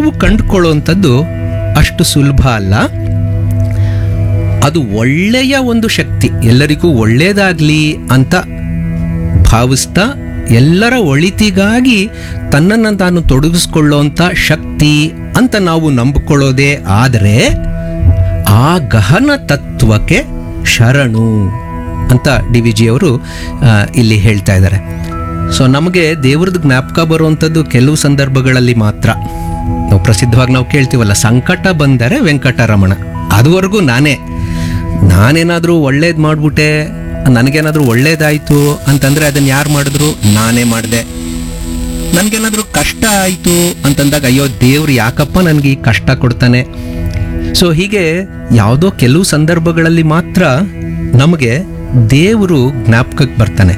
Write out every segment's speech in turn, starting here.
ನಾವು ಕಂಡುಕೊಳ್ಳುವಂಥದ್ದು ಅಷ್ಟು ಸುಲಭ ಅಲ್ಲ. ಅದು ಒಳ್ಳೆಯ ಒಂದು ಶಕ್ತಿ, ಎಲ್ಲರಿಗೂ ಒಳ್ಳೆಯದಾಗಲಿ ಅಂತ ಭಾವಿಸ್ತಾ ಎಲ್ಲರ ಒಳಿತಿಗಾಗಿ ತನ್ನನ್ನು ತಾನು ತೊಡಗಿಸ್ಕೊಳ್ಳುವಂಥ ಶಕ್ತಿ ಅಂತ ನಾವು ನಂಬಿಕೊಳ್ಳೋದೇ ಆದರೆ ಆ ಗಹನ ತತ್ವಕ್ಕೆ ಶರಣು ಅಂತ ಡಿ ವಿ ಜಿ ಅವರು ಇಲ್ಲಿ ಹೇಳ್ತಾ ಇದ್ದಾರೆ. ಸೊ ನಮಗೆ ದೇವ್ರದ್ದು ಜ್ಞಾಪಕ ಬರುವಂಥದ್ದು ಕೆಲವು ಸಂದರ್ಭಗಳಲ್ಲಿ ಮಾತ್ರ. ನಾವು ಪ್ರಸಿದ್ಧವಾಗಿ ನಾವು ಕೇಳ್ತೀವಲ್ಲ, ಸಂಕಟ ಬಂದರೆ ವೆಂಕಟರಮಣ. ಅದುವರೆಗೂ ನಾನೇನಾದರೂ ಒಳ್ಳೇದು ಮಾಡಿಬಿಟ್ಟೆ, ನನಗೇನಾದರೂ ಒಳ್ಳೇದಾಯಿತು ಅಂತಂದರೆ ಅದನ್ನು ಯಾರು ಮಾಡಿದ್ರು? ನಾನೇ ಮಾಡಿದೆ. ನನಗೇನಾದರೂ ಕಷ್ಟ ಆಯಿತು ಅಂತಂದಾಗ ಅಯ್ಯೋ ದೇವ್ರು ಯಾಕಪ್ಪ ನನಗೆ ಈ ಕಷ್ಟ ಕೊಡ್ತಾನೆ. ಸೊ ಹೀಗೆ ಯಾವುದೋ ಕೆಲವು ಸಂದರ್ಭಗಳಲ್ಲಿ ಮಾತ್ರ ನಮಗೆ ದೇವರು ಜ್ಞಾಪಕಕ್ಕೆ ಬರ್ತಾನೆ.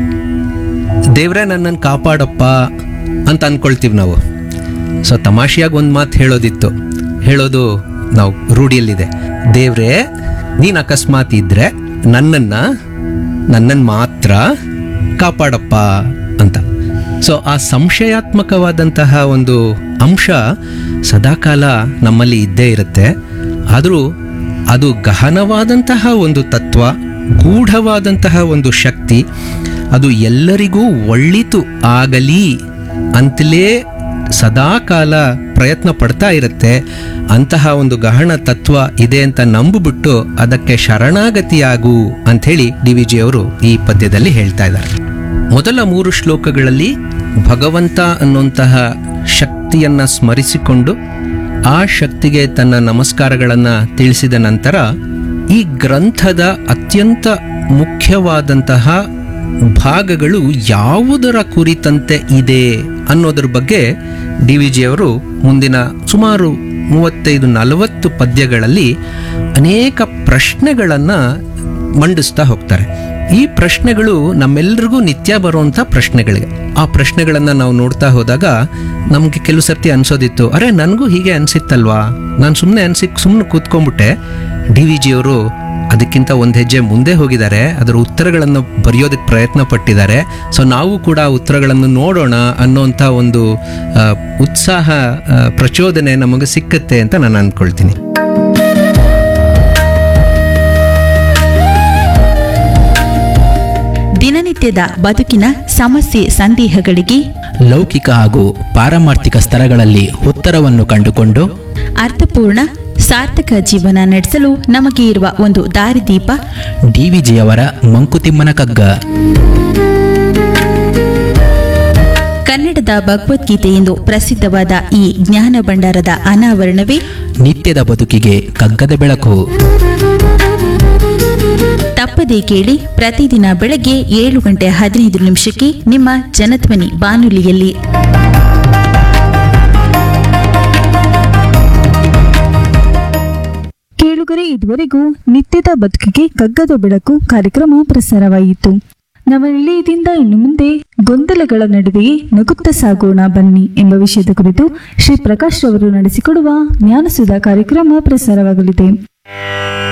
ದೇವ್ರೇ ನನ್ನನ್ನು ಕಾಪಾಡಪ್ಪ ಅಂತ ಅಂದ್ಕೊಳ್ತೀವಿ ನಾವು. ಸೊ ತಮಾಷೆಯಾಗಿ ಒಂದು ಮಾತು ಹೇಳೋದು ನಾವು ರೂಢಿಯಲ್ಲಿದೆ, ದೇವ್ರೇ ನೀನು ಅಕಸ್ಮಾತ್ ಇದ್ದರೆ ನನ್ನನ್ನು ಮಾತ್ರ ಕಾಪಾಡಪ್ಪ ಅಂತ. ಸೊ ಆ ಸಂಶಯಾತ್ಮಕವಾದಂತಹ ಒಂದು ಅಂಶ ಸದಾಕಾಲ ನಮ್ಮಲ್ಲಿ ಇದ್ದೇ ಇರುತ್ತೆ. ಆದರೂ ಅದು ಗಹನವಾದಂತಹ ಒಂದು ತತ್ವ, ಗೂಢವಾದಂತಹ ಒಂದು ಶಕ್ತಿ, ಅದು ಎಲ್ಲರಿಗೂ ಒಳಿತು ಆಗಲಿ ಅಂತಲೇ ಸದಾಕಾಲ ಪ್ರಯತ್ನ ಪಡ್ತಾ ಇರುತ್ತೆ. ಅಂತಹ ಒಂದು ಗಹನ ತತ್ವ ಇದೆ ಅಂತ ನಂಬಿಬಿಟ್ಟು ಅದಕ್ಕೆ ಶರಣಾಗತಿಯಾಗು ಅಂಥೇಳಿ ಡಿ ವಿ ಜಿ ಅವರು ಈ ಪದ್ಯದಲ್ಲಿ ಹೇಳ್ತಾ ಇದ್ದಾರೆ. ಮೊದಲ 3 ಶ್ಲೋಕಗಳಲ್ಲಿ ಭಗವಂತ ಅನ್ನುವಂತಹ ಶಕ್ತಿಯನ್ನು ಸ್ಮರಿಸಿಕೊಂಡು ಆ ಶಕ್ತಿಗೆ ತನ್ನ ನಮಸ್ಕಾರಗಳನ್ನು ತಿಳಿಸಿದ ನಂತರ ಈ ಗ್ರಂಥದ ಅತ್ಯಂತ ಮುಖ್ಯವಾದಂತಹ ಭಾಗಗಳು ಯಾವುದರ ಕುರಿತಂತೆ ಇದೆ ಅನ್ನೋದ್ರ ಬಗ್ಗೆ ಡಿ ವಿ ಜಿ ಅವರು ಮುಂದಿನ ಸುಮಾರು 35-40 ಪದ್ಯಗಳಲ್ಲಿ ಅನೇಕ ಪ್ರಶ್ನೆಗಳನ್ನು ಮಂಡಿಸ್ತಾ ಹೋಗ್ತಾರೆ. ಈ ಪ್ರಶ್ನೆಗಳು ನಮ್ಮೆಲ್ಲರಿಗೂ ನಿತ್ಯ ಬರುವಂಥ ಪ್ರಶ್ನೆಗಳಿಗೆ. ಆ ಪ್ರಶ್ನೆಗಳನ್ನು ನಾವು ನೋಡ್ತಾ ಹೋದಾಗ ನಮಗೆ ಕೆಲವು ಸರ್ತಿ ಅನಿಸೋದಿತ್ತು, ಅರೆ ನನಗೂ ಹೀಗೆ ಅನಿಸಿತ್ತಲ್ವಾ, ನಾನು ಸುಮ್ಮನೆ ಕೂತ್ಕೊಂಡ್ಬಿಟ್ಟೆ. ಡಿ ವಿ ಜಿ ಅವರು ಅದಕ್ಕಿಂತ ಒಂದು ಹೆಜ್ಜೆ ಮುಂದೆ ಹೋಗಿದ್ದಾರೆ, ಅದರ ಉತ್ತರಗಳನ್ನು ಬರೆಯೋದಕ್ಕೆ ಪ್ರಯತ್ನ ಪಟ್ಟಿದ್ದಾರೆ. ಸೊ ನಾವು ಕೂಡ ಉತ್ತರಗಳನ್ನು ನೋಡೋಣ ಅನ್ನೋಂಥ ಒಂದು ಉತ್ಸಾಹ, ಪ್ರಚೋದನೆ ನಮಗೆ ಸಿಕ್ಕತ್ತೆ ಅಂತ ನಾನು ಅಂದ್ಕೊಳ್ತೀನಿ. ದಿನನಿತ್ಯದ ಬದುಕಿನ ಸಮಸ್ಯೆ ಸಂದೇಹಗಳಿಗೆ ಲೌಕಿಕ ಹಾಗೂ ಪಾರಮಾರ್ಥಿಕ ಸ್ತರಗಳಲ್ಲಿ ಉತ್ತರವನ್ನು ಕಂಡುಕೊಂಡು ಅರ್ಥಪೂರ್ಣ ಸಾರ್ಥಕ ಜೀವನ ನಡೆಸಲು ನಮಗೆ ಇರುವ ಒಂದು ದಾರಿದೀಪ ಡಿವಿಜಿಯವರ ಮಂಕುತಿಮ್ಮನ ಕಗ್ಗ. ಕನ್ನಡದ ಭಗವದ್ಗೀತೆ ಎಂದು ಪ್ರಸಿದ್ಧವಾದ ಈ ಜ್ಞಾನ ಭಂಡಾರದ ಅನಾವರಣವೇ ನಿತ್ಯದ ಬದುಕಿಗೆ ಕಗ್ಗದ ಬೆಳಕು. ತಪ್ಪದೇ ಕೇಳಿ, ಪ್ರತಿದಿನ ಬೆಳಗ್ಗೆ 7:15 ನಿಮ್ಮ ಜನಧ್ವನಿ ಬಾನುಲಿಯಲ್ಲಿ. ಕೇಳುಗರೆ, ಇದುವರೆಗೂ ನಿತ್ಯದ ಬದುಕಿಗೆ ಕಗ್ಗದ ಬೆಳಕು ಕಾರ್ಯಕ್ರಮ ಪ್ರಸಾರವಾಯಿತು. ನಮ್ಮ ನಿಲಯದಿಂದ ಇನ್ನು ಮುಂದೆ ಗೊಂದಲಗಳ ನಡುವೆಯೇ ನಗುತ್ತಾ ಸಾಗೋಣ ಬನ್ನಿ ಎಂಬ ವಿಷಯದ ಕುರಿತು ಶ್ರೀ ಪ್ರಕಾಶ್ ರವರು ನಡೆಸಿಕೊಡುವ ಜ್ಞಾನಸುಧಾ ಕಾರ್ಯಕ್ರಮ ಪ್ರಸಾರವಾಗಲಿದೆ.